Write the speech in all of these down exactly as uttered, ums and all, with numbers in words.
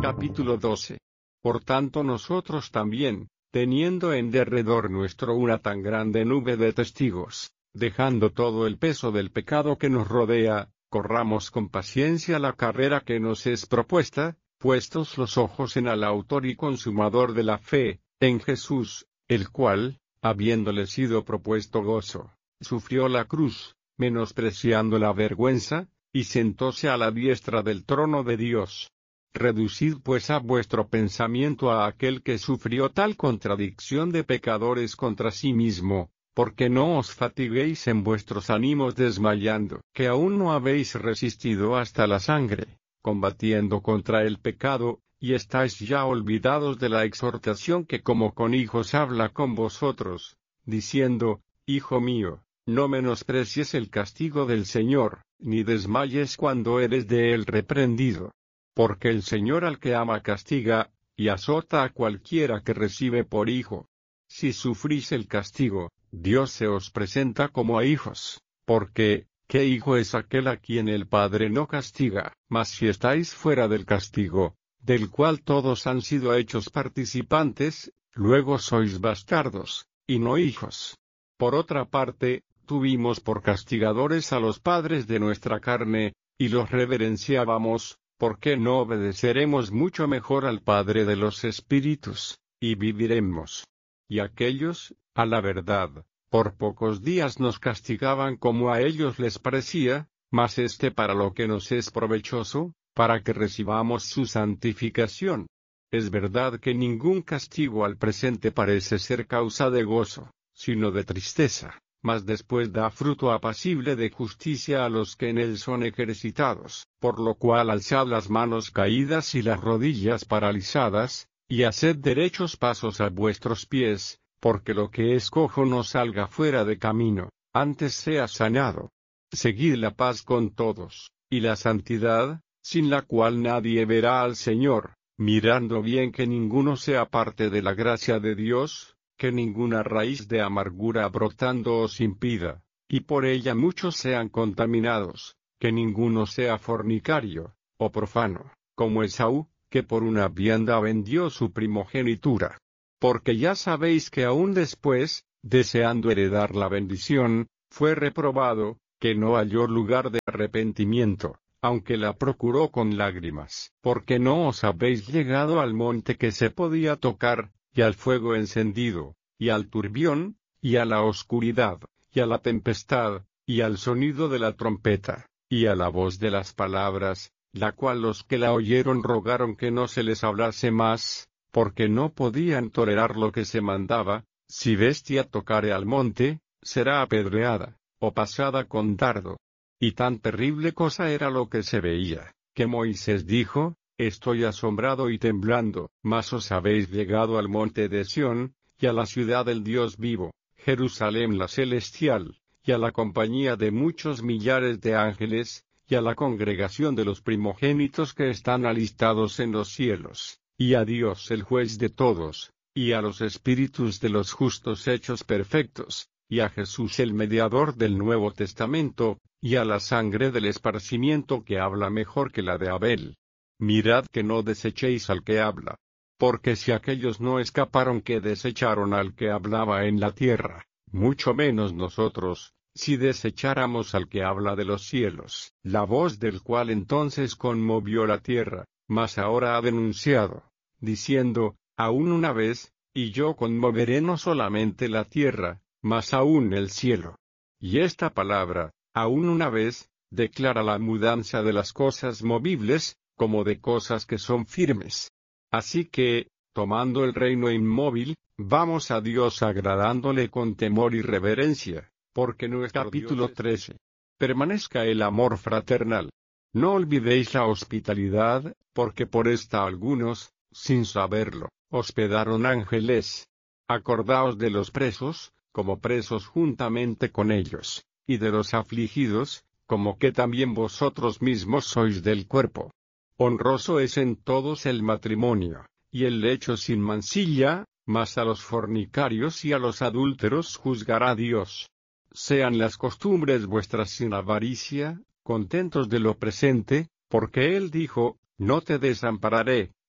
Capítulo doce. Por tanto nosotros también, teniendo en derredor nuestro una tan grande nube de testigos, dejando todo el peso del pecado que nos rodea, corramos con paciencia la carrera que nos es propuesta, puestos los ojos en el autor y consumador de la fe, en Jesús, el cual, habiéndole sido propuesto gozo, sufrió la cruz, menospreciando la vergüenza, y sentóse a la diestra del trono de Dios. Reducid pues a vuestro pensamiento a aquel que sufrió tal contradicción de pecadores contra sí mismo, porque no os fatiguéis en vuestros ánimos desmayando, que aún no habéis resistido hasta la sangre, combatiendo contra el pecado, y estáis ya olvidados de la exhortación que como con hijos habla con vosotros, diciendo, Hijo mío, no menosprecies el castigo del Señor, ni desmayes cuando eres de él reprendido. Porque el Señor al que ama castiga, y azota a cualquiera que recibe por hijo. Si sufrís el castigo, Dios se os presenta como a hijos, porque, ¿qué hijo es aquel a quien el Padre no castiga? Mas si estáis fuera del castigo, del cual todos han sido hechos participantes, luego sois bastardos, y no hijos. Por otra parte, tuvimos por castigadores a los padres de nuestra carne, y los reverenciábamos, ¿por qué no obedeceremos mucho mejor al Padre de los Espíritus, y viviremos? Y aquellos, a la verdad, por pocos días nos castigaban como a ellos les parecía, mas este para lo que nos es provechoso, para que recibamos su santificación. Es verdad que ningún castigo al presente parece ser causa de gozo, sino de tristeza, mas después da fruto apacible de justicia a los que en él son ejercitados, por lo cual alzad las manos caídas y las rodillas paralizadas, y haced derechos pasos a vuestros pies, porque lo que es cojo no salga fuera de camino, antes sea sanado. Seguid la paz con todos, y la santidad, sin la cual nadie verá al Señor, mirando bien que ninguno sea parte de la gracia de Dios, que ninguna raíz de amargura brotando os impida, y por ella muchos sean contaminados, que ninguno sea fornicario, o profano, como Esaú, que por una vianda vendió su primogenitura. Porque ya sabéis que aún después, deseando heredar la bendición, fue reprobado, que no halló lugar de arrepentimiento, aunque la procuró con lágrimas. Porque no os habéis llegado al monte que se podía tocar, y al fuego encendido, y al turbión, y a la oscuridad, y a la tempestad, y al sonido de la trompeta, y a la voz de las palabras, la cual los que la oyeron rogaron que no se les hablase más, porque no podían tolerar lo que se mandaba, si bestia tocare al monte, será apedreada, o pasada con dardo. Y tan terrible cosa era lo que se veía, que Moisés dijo, Estoy asombrado y temblando, mas os habéis llegado al monte de Sión, y a la ciudad del Dios vivo, Jerusalén la celestial, y a la compañía de muchos millares de ángeles, y a la congregación de los primogénitos que están alistados en los cielos, y a Dios el juez de todos, y a los espíritus de los justos hechos perfectos, y a Jesús el mediador del Nuevo Testamento, y a la sangre del esparcimiento que habla mejor que la de Abel. Mirad que no desechéis al que habla. Porque si aquellos no escaparon que desecharon al que hablaba en la tierra, mucho menos nosotros, si desecháramos al que habla de los cielos, la voz del cual entonces conmovió la tierra, mas ahora ha denunciado, diciendo, aún una vez, y yo conmoveré no solamente la tierra, mas aún el cielo. Y esta palabra, aún una vez, declara la mudanza de las cosas movibles, como de cosas que son firmes. Así que, tomando el reino inmóvil, vamos a Dios agradándole con temor y reverencia, porque nuestro capítulo trece. Permanezca el amor fraternal. No olvidéis la hospitalidad, porque por esta algunos, sin saberlo, hospedaron ángeles. Acordaos de los presos, como presos juntamente con ellos, y de los afligidos, como que también vosotros mismos sois del cuerpo. Honroso es en todos el matrimonio, y el lecho sin mancilla, mas a los fornicarios y a los adúlteros juzgará Dios. Sean las costumbres vuestras sin avaricia, contentos de lo presente, porque Él dijo, no te desampararé,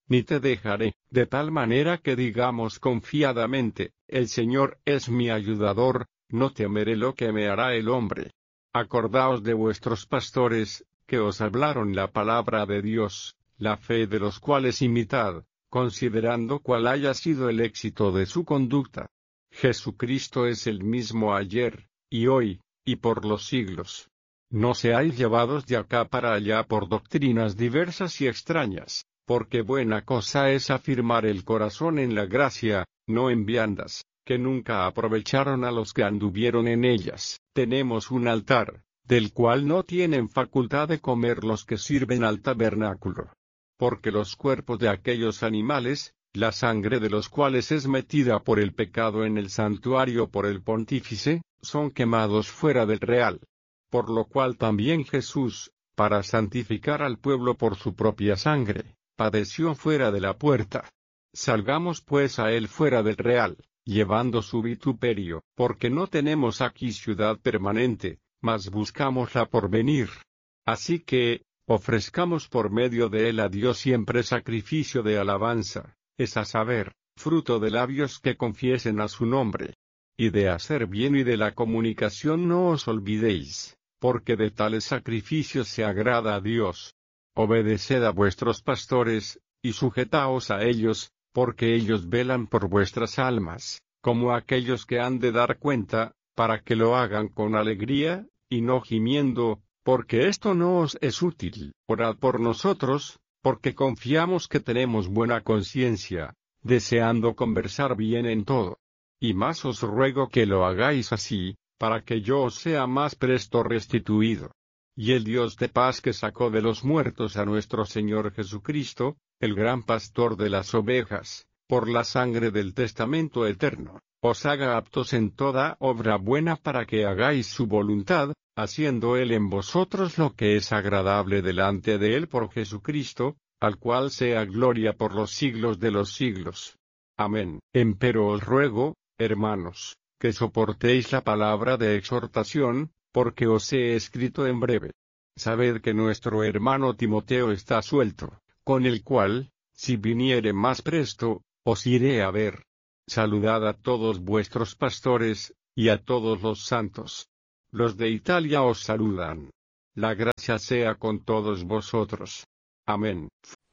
ni te dejaré, de tal manera que digamos confiadamente, el Señor es mi ayudador, no temeré lo que me hará el hombre. Acordaos de vuestros pastores, que os hablaron la palabra de Dios, la fe de los cuales imitad, considerando cuál haya sido el éxito de su conducta. Jesucristo es el mismo ayer, y hoy, y por los siglos. No seáis llevados de acá para allá por doctrinas diversas y extrañas, porque buena cosa es afirmar el corazón en la gracia, no en viandas, que nunca aprovecharon a los que anduvieron en ellas. Tenemos un altar, del cual no tienen facultad de comer los que sirven al tabernáculo. Porque los cuerpos de aquellos animales, la sangre de los cuales es metida por el pecado en el santuario por el pontífice, son quemados fuera del real. Por lo cual también Jesús, para santificar al pueblo por su propia sangre, padeció fuera de la puerta. Salgamos pues a él fuera del real, llevando su vituperio, porque no tenemos aquí ciudad permanente, mas buscamos la por venir. Así que, ofrezcamos por medio de él a Dios siempre sacrificio de alabanza, es a saber, fruto de labios que confiesen a su nombre. Y de hacer bien y de la comunicación no os olvidéis, porque de tales sacrificios se agrada a Dios. Obedeced a vuestros pastores, y sujetaos a ellos, porque ellos velan por vuestras almas, como aquellos que han de dar cuenta, para que lo hagan con alegría, y no gimiendo, porque esto no os es útil. Orad por nosotros, porque confiamos que tenemos buena conciencia, deseando conversar bien en todo. Y más os ruego que lo hagáis así, para que yo os sea más presto restituido. Y el Dios de paz que sacó de los muertos a nuestro Señor Jesucristo, el gran pastor de las ovejas, por la sangre del testamento eterno, os haga aptos en toda obra buena para que hagáis su voluntad, haciendo Él en vosotros lo que es agradable delante de Él por Jesucristo, al cual sea gloria por los siglos de los siglos. Amén. Empero os ruego, hermanos, que soportéis la palabra de exhortación, porque os he escrito en breve. Sabed que nuestro hermano Timoteo está suelto, con el cual, si viniere más presto, os iré a ver. Saludad a todos vuestros pastores, y a todos los santos. Los de Italia os saludan. La gracia sea con todos vosotros. Amén.